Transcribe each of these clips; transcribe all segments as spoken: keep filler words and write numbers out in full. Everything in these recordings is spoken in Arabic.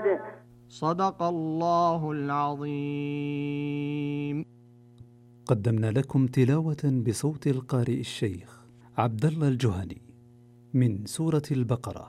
عباده. صدق الله العظيم. قدمنا لكم تلاوة بصوت القارئ الشيخ عبد الله الجهني من سورة البقرة.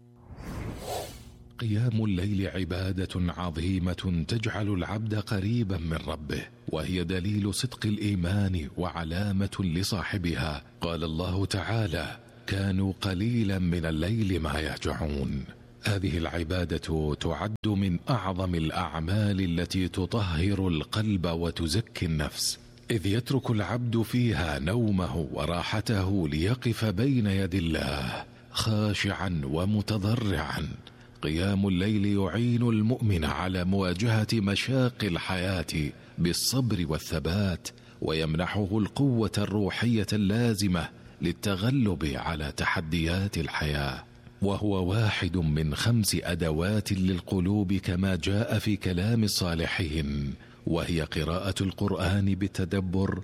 قيام الليل عبادة عظيمة تجعل العبد قريبا من ربه، وهي دليل صدق الإيمان وعلامة لصاحبها. قال الله تعالى: كانوا قليلا من الليل ما يهجعون. هذه العبادة تعد من أعظم الأعمال التي تطهر القلب وتزكي النفس، إذ يترك العبد فيها نومه وراحته ليقف بين يدي الله خاشعا ومتضرعا. قيام الليل يعين المؤمن على مواجهة مشاق الحياة بالصبر والثبات، ويمنحه القوة الروحية اللازمة للتغلب على تحديات الحياة، وهو واحد من خمس أدوات للقلوب كما جاء في كلام الصالحين، وهي قراءة القرآن بالتدبر،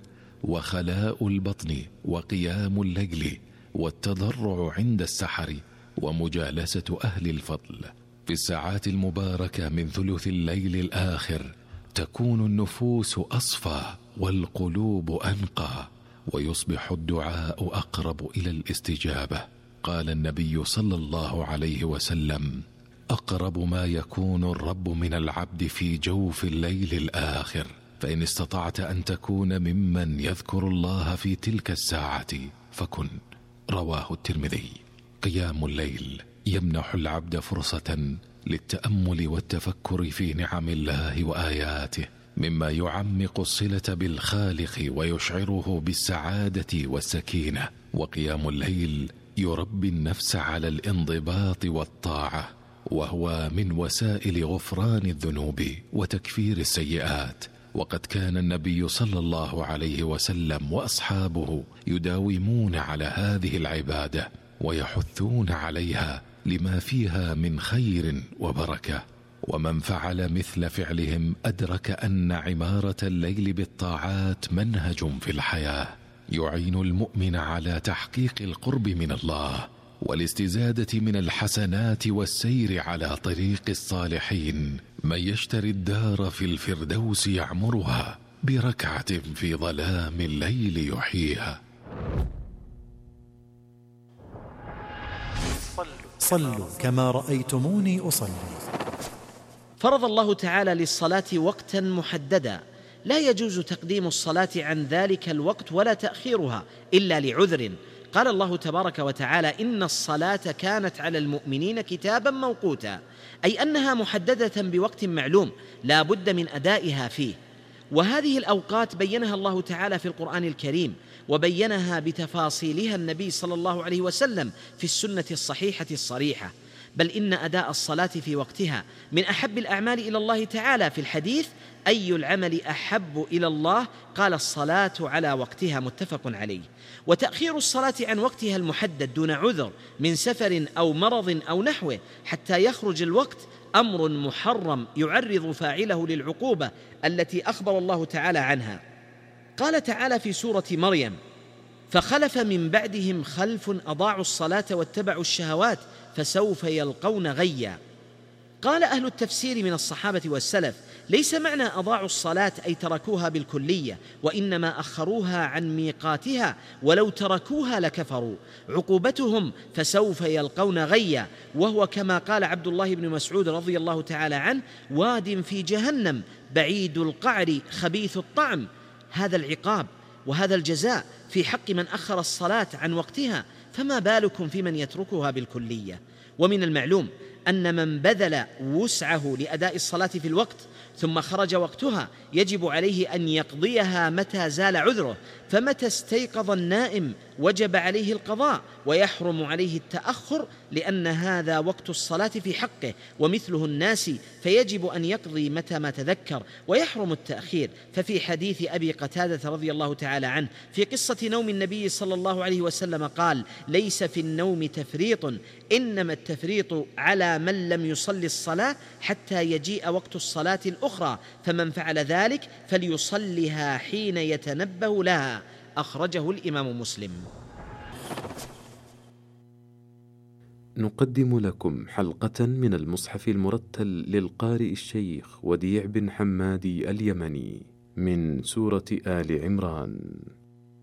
وخلاء البطن، وقيام الليل، والتضرع عند السحر، ومجالسة أهل الفضل. في الساعات المباركة من ثلث الليل الآخر تكون النفوس أصفى والقلوب أنقى، ويصبح الدعاء أقرب إلى الاستجابة. قال النبي صلى الله عليه وسلم: أقرب ما يكون الرب من العبد في جوف الليل الآخر، فإن استطعت أن تكون ممن يذكر الله في تلك الساعة فكن. رواه الترمذي. قيام الليل يمنح العبد فرصة للتأمل والتفكر في نعم الله وآياته، مما يعمق الصلة بالخالق ويشعره بالسعادة والسكينة. وقيام الليل يربي النفس على الانضباط والطاعة، وهو من وسائل غفران الذنوب وتكفير السيئات. وقد كان النبي صلى الله عليه وسلم وأصحابه يداومون على هذه العبادة ويحثون عليها لما فيها من خير وبركة. ومن فعل مثل فعلهم أدرك أن عمارة الليل بالطاعات منهج في الحياة يعين المؤمن على تحقيق القرب من الله والاستزادة من الحسنات والسير على طريق الصالحين. من يشتري الدار في الفردوس يعمرها بركعة في ظلام الليل يحييها. صلوا كما رأيتموني أصلي. فرض الله تعالى للصلاة وقتا محددا، لا يجوز تقديم الصلاة عن ذلك الوقت ولا تأخيرها إلا لعذر. قال الله تبارك وتعالى: إن الصلاة كانت على المؤمنين كتابا موقوتا، أي أنها محددة بوقت معلوم لا بد من أدائها فيه. وهذه الأوقات بينها الله تعالى في القرآن الكريم، وبينها بتفاصيلها النبي صلى الله عليه وسلم في السنة الصحيحة الصريحة. بل إن أداء الصلاة في وقتها من أحب الأعمال إلى الله تعالى. في الحديث: أي العمل أحب إلى الله؟ قال: الصلاة على وقتها، متفق عليه. وتأخير الصلاة عن وقتها المحدد دون عذر من سفر أو مرض أو نحوه حتى يخرج الوقت أمر محرم يعرض فاعله للعقوبة التي أخبر الله تعالى عنها. قال تعالى في سورة مريم: فخلف من بعدهم خلف أضاعوا الصلاة واتبعوا الشهوات فسوف يلقون غيا. قال أهل التفسير من الصحابة والسلف: ليس معنى أضاعوا الصلاة أي تركوها بالكلية، وإنما أخروها عن ميقاتها، ولو تركوها لكفروا. عقوبتهم فسوف يلقون غيا، وهو كما قال عبد الله بن مسعود رضي الله تعالى عنه: واد في جهنم بعيد القعر خبيث الطعم. هذا العقاب وهذا الجزاء في حق من أخر الصلاة عن وقتها، فما بالكم في من يتركها بالكلية؟ ومن المعلوم أن من بذل وسعه لأداء الصلاة في الوقت ثم خرج وقتها يجب عليه أن يقضيها متى زال عذره، فمتى استيقظ النائم وجب عليه القضاء، ويحرم عليه التأخر لأن هذا وقت الصلاة في حقه ومثله الناس، فيجب أن يقضي متى ما تذكر، ويحرم التأخير. ففي حديث أبي قتادة رضي الله تعالى عنه في قصة نوم النبي صلى الله عليه وسلم قال: ليس في النوم تفريط، إنما التفريط على من لم يصلي الصلاة حتى يجيء وقت الصلاة الأخرى، فمن فعل ذلك فليصلها حين يتنبه لها. أخرجه الإمام مسلم. نقدم لكم حلقة من المصحف المرتل للقارئ الشيخ وديع بن حمادي اليمني من سورة آل عمران.